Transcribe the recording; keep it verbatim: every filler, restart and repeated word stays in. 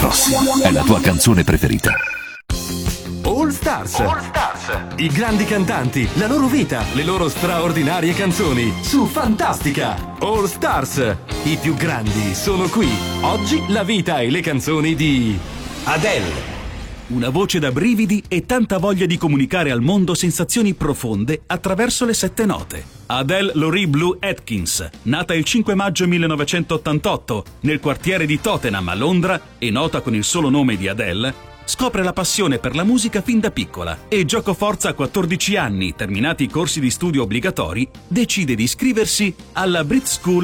prossima è la tua canzone preferita. All Stars. All Stars. I grandi cantanti, la loro vita, le loro straordinarie canzoni su Fantastica. All Stars. I più grandi sono qui. Oggi la vita e le canzoni di Adele. Una voce da brividi e tanta voglia di comunicare al mondo sensazioni profonde attraverso le sette note. Adele Laurie Blue Atkins, nata il cinque maggio millenovecentottantotto nel quartiere di Tottenham a Londra e nota con il solo nome di Adele, scopre la passione per la musica fin da piccola e giocoforza a quattordici anni, terminati i corsi di studio obbligatori, decide di iscriversi alla Brit School